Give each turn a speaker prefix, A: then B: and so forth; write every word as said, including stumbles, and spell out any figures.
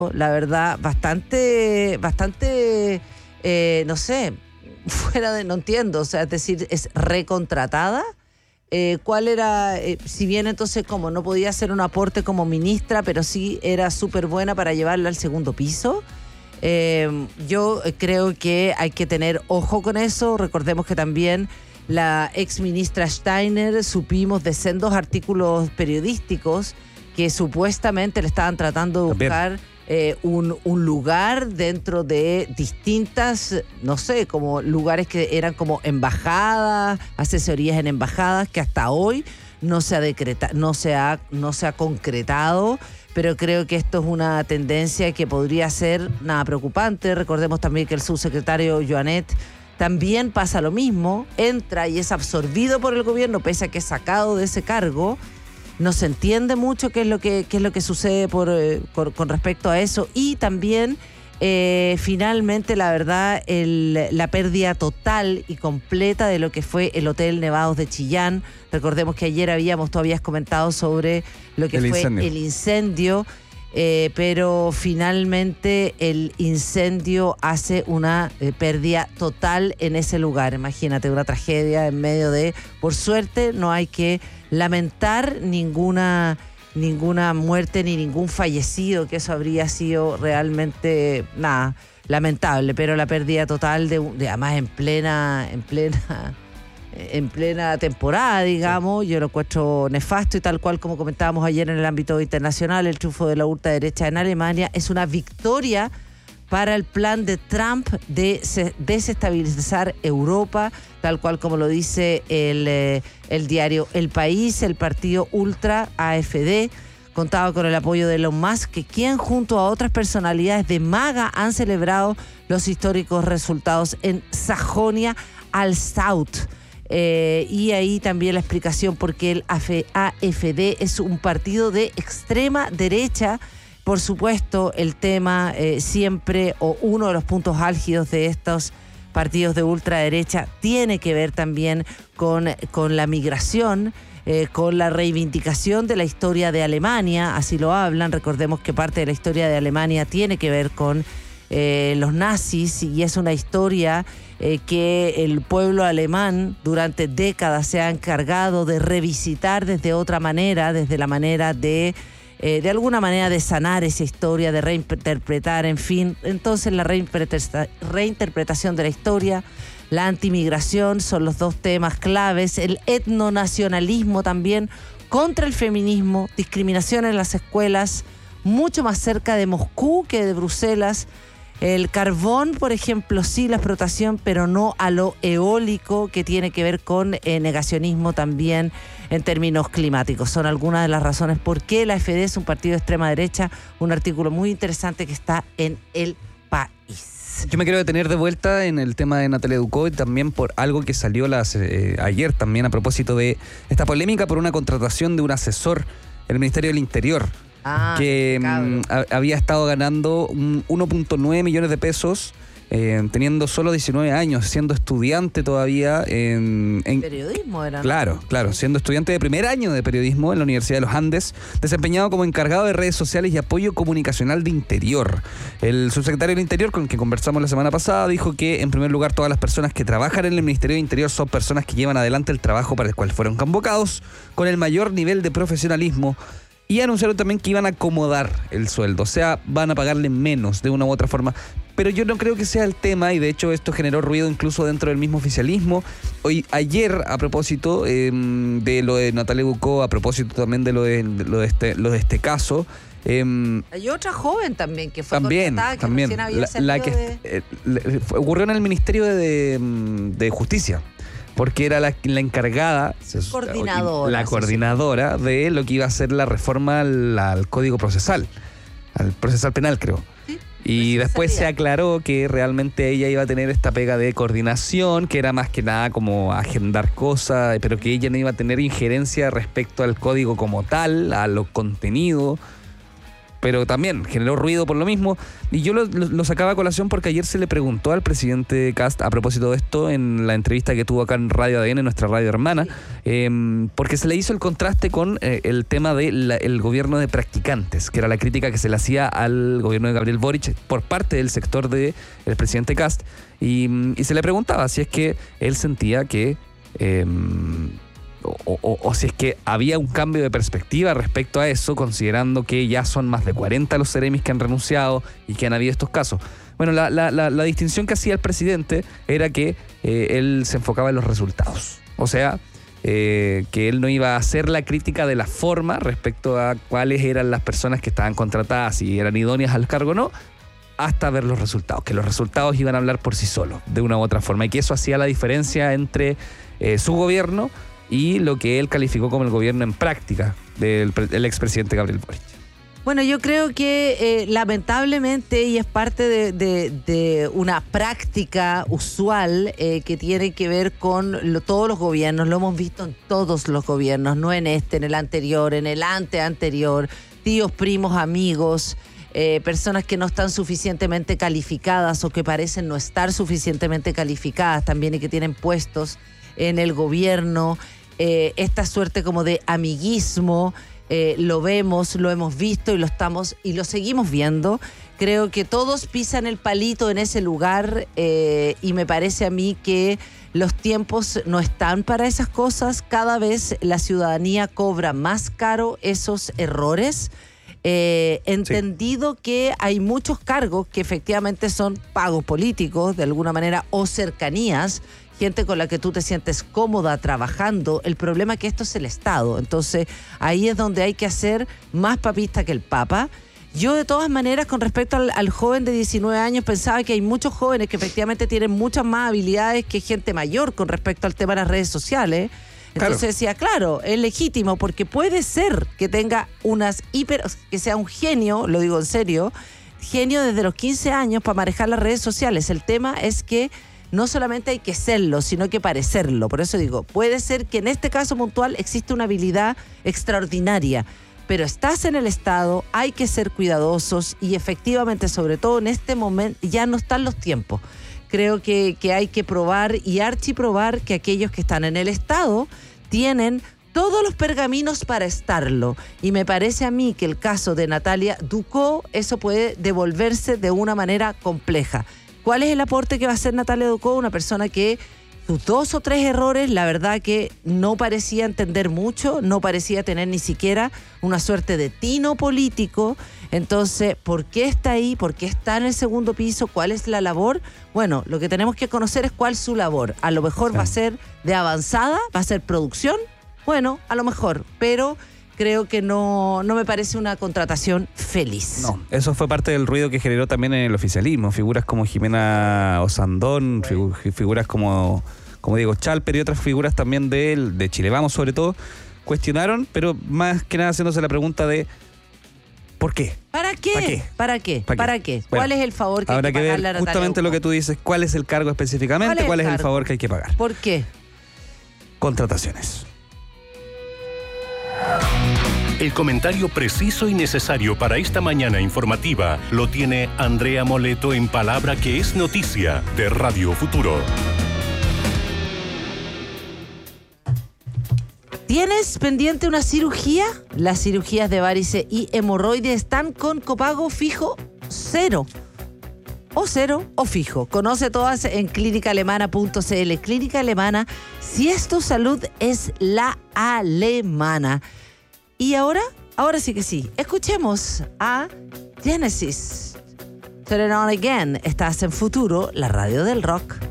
A: la verdad, bastante, bastante, eh, no sé, fuera de, no entiendo, o sea, es decir, es recontratada. Eh, ¿Cuál era, eh, si bien entonces como no podía hacer un aporte como ministra, pero sí era súper buena para llevarla al segundo piso? Eh, yo creo que hay que tener ojo con eso. Recordemos que también la ex ministra Steiner, supimos de sendos artículos periodísticos que supuestamente le estaban tratando de buscar eh, un, un lugar dentro de distintas, no sé, como lugares que eran como embajadas, asesorías en embajadas, que hasta hoy no se ha decreta, no se ha, no se ha concretado, pero creo que esto es una tendencia que podría ser nada preocupante. Recordemos también que el subsecretario Joanet también pasa lo mismo, entra y es absorbido por el gobierno, pese a que es sacado de ese cargo. No se entiende mucho qué es lo que, qué es lo que sucede por, eh, con, con respecto a eso. Y también, eh, finalmente, la verdad, el, la pérdida total y completa de lo que fue el Hotel Nevados de Chillán. Recordemos que ayer habíamos, tú habías comentado sobre lo que
B: el
A: fue
B: incendio.
A: el incendio, eh, pero finalmente el incendio hace una eh, pérdida total en ese lugar. Imagínate, una tragedia en medio de... Por suerte, no hay que lamentar ninguna, ninguna muerte ni ningún fallecido, que eso habría sido realmente, nada, lamentable, pero la pérdida total de, de además en plena, en plena, en plena temporada, digamos, yo lo encuentro nefasto y tal cual como comentábamos ayer en el ámbito internacional, el triunfo de la ultraderecha en Alemania es una victoria para el plan de Trump de desestabilizar Europa, tal cual como lo dice el, eh, el diario El País. El partido ultra A F D contaba con el apoyo de Elon Musk, quien junto a otras personalidades de MAGA han celebrado los históricos resultados en Sajonia-Anhalt. Eh, y ahí también la explicación por qué el A F D es un partido de extrema derecha. Por supuesto, el tema eh, siempre, o uno de los puntos álgidos de estos partidos de ultraderecha, tiene que ver también con, con la migración, eh, con la reivindicación de la historia de Alemania, así lo hablan. Recordemos que parte de la historia de Alemania tiene que ver con eh, los nazis, y es una historia eh, que el pueblo alemán durante décadas se ha encargado de revisitar desde otra manera, desde la manera de... Eh, de alguna manera de sanar esa historia, de reinterpretar, en fin. Entonces la reinterpreta- reinterpretación de la historia, la antimigración son los dos temas claves, el etnonacionalismo también, contra el feminismo, discriminación en las escuelas, mucho más cerca de Moscú que de Bruselas. El carbón, por ejemplo, sí, la explotación, pero no a lo eólico, que tiene que ver con eh, negacionismo también en términos climáticos. Son algunas de las razones por qué la A F D es un partido de extrema derecha. Un artículo muy interesante que está en El País.
B: Yo me quiero detener de vuelta en el tema de Natalia Ducó y también por algo que salió las, eh, ayer también a propósito de esta polémica por una contratación de un asesor en el Ministerio del Interior.
A: Ah,
B: que mm, a, había estado ganando uno punto nueve millones de pesos, eh, teniendo solo diecinueve años, siendo estudiante todavía en... en
A: periodismo era, ¿no?
B: Claro, claro, siendo estudiante de primer año de periodismo en la Universidad de los Andes, desempeñado como encargado de redes sociales y apoyo comunicacional de Interior. El subsecretario del Interior, con el que conversamos la semana pasada, dijo que, en primer lugar, todas las personas que trabajan en el Ministerio de Interior son personas que llevan adelante el trabajo para el cual fueron convocados, con el mayor nivel de profesionalismo. Y anunciaron también que iban a acomodar el sueldo, o sea, van a pagarle menos de una u otra forma. Pero yo no creo que sea el tema, y de hecho esto generó ruido incluso dentro del mismo oficialismo. Hoy, ayer, a propósito eh, de lo de Natalia Ducó, a propósito también de lo de, de, lo de, este, lo de este caso... Eh,
A: Hay otra joven también que fue
B: también,
A: contratada, que
B: también,
A: recién había
B: la,
A: salido
B: la que
A: de...
B: eh, le- fue- ocurrió en el Ministerio de, de Justicia. Porque era la, la encargada,
A: Coordinadora,
B: la
A: se
B: coordinadora de lo que iba a ser la reforma al, al Código Procesal, al procesal penal, creo.
A: Sí,
B: Y
A: eso
B: después se
A: sabía.
B: aclaró que realmente ella iba a tener esta pega de coordinación, que era más que nada como agendar cosas, pero que ella no iba a tener injerencia respecto al código como tal, a los contenidos. pero también generó ruido por lo mismo. Y yo lo, lo, lo sacaba a colación porque ayer se le preguntó al presidente Kast a propósito de esto en la entrevista que tuvo acá en Radio A D N, nuestra radio hermana, sí. eh, porque se le hizo el contraste con eh, el tema del gobierno de practicantes, que era la crítica que se le hacía al gobierno de Gabriel Boric por parte del sector del presidente Kast. Y, y se le preguntaba si es que él sentía que... Eh, O, o, o si es que había un cambio de perspectiva respecto a eso, considerando que ya son más de cuarenta los seremis que han renunciado y que han habido estos casos. Bueno, la, la, la, la distinción que hacía el presidente era que eh, él se enfocaba en los resultados. O sea, eh, que él no iba a hacer la crítica de la forma respecto a cuáles eran las personas que estaban contratadas, si eran idóneas al cargo o no, hasta ver los resultados, que los resultados iban a hablar por sí solos, de una u otra forma, y que eso hacía la diferencia entre eh, su gobierno y lo que él calificó como el gobierno en práctica del, del expresidente Gabriel Boric.
A: Bueno, yo creo que eh, lamentablemente, y es parte de, de, de una práctica usual eh, que tiene que ver con lo, todos los gobiernos, lo hemos visto en todos los gobiernos, no en este, en el anterior, en el anteanterior, tíos, primos, amigos, eh, personas que no están suficientemente calificadas o que parecen no estar suficientemente calificadas también y que tienen puestos en el gobierno. Eh, esta suerte como de amiguismo, eh, lo vemos, lo hemos visto y lo estamos y lo seguimos viendo. Creo que todos pisan el palito en ese lugar eh, y me parece a mí que los tiempos no están para esas cosas. Cada vez la ciudadanía cobra más caro esos errores. Eh, entendido sí. que hay muchos cargos que efectivamente son pagos políticos de alguna manera o cercanías, gente con la que tú te sientes cómoda trabajando. El problema es que esto es el Estado, entonces ahí es donde hay que hacer más papista que el Papa. Yo de todas maneras, con respecto al, al joven de diecinueve años, pensaba que hay muchos jóvenes que efectivamente tienen muchas más habilidades que gente mayor con respecto al tema de las redes sociales. Entonces claro. decía, claro, es legítimo porque puede ser que tenga unas hiper, que sea un genio, lo digo en serio, genio desde los quince años para manejar las redes sociales. El tema es que no solamente hay que serlo, sino que parecerlo. Por eso digo, puede ser que en este caso puntual existe una habilidad extraordinaria, pero estás en el Estado, hay que ser cuidadosos y efectivamente, sobre todo en este momento, ya no están los tiempos. Creo que, que hay que probar y archiprobar que aquellos que están en el Estado tienen todos los pergaminos para estarlo. Y me parece a mí que el caso de Natalia Ducó, eso puede devolverse de una manera compleja. ¿Cuál es el aporte que va a hacer Natalia Ducó? Una persona que sus dos o tres errores, la verdad que no parecía entender mucho, no parecía tener ni siquiera una suerte de tino político. Entonces, ¿por qué está ahí? ¿Por qué está en el segundo piso? ¿Cuál es la labor? Bueno, lo que tenemos que conocer es cuál es su labor. A lo mejor sí. va a ser de avanzada, va a ser producción. Bueno, a lo mejor, pero creo que no, no me parece una contratación feliz. No,
B: eso fue parte del ruido que generó también en el oficialismo. Figuras como Jimena Osandón, figu- figuras como, como Diego Chalper y otras figuras también de, de Chile Vamos, sobre todo, cuestionaron, pero más que nada haciéndose la pregunta de ¿por qué?
A: ¿Para qué?
B: ¿Para qué?
A: ¿Para qué?
B: ¿Para qué?
A: ¿Para qué?
B: Bueno,
A: ¿cuál es el favor que hay que,
B: que
A: pagarle a
B: ver
A: Natalia
B: justamente
A: Ducó?
B: lo que tú dices, ¿cuál es el cargo específicamente? ¿Cuál es, ¿Cuál es el, el favor que hay que pagar?
A: ¿Por qué?
B: Contrataciones.
C: El comentario preciso y necesario para esta mañana informativa lo tiene Andrea Moleto en Palabra que es Noticia de Radio Futuro.
A: ¿Tienes pendiente una cirugía? Las cirugías de varices y hemorroides están con copago fijo cero. O cero o fijo. Conoce todas en clínica alemana punto c l. Clínica Alemana, si es tu salud, es la alemana. Y ahora, ahora sí que sí. Escuchemos a Genesis. Turn it on again. Estás en Futuro, la radio del rock.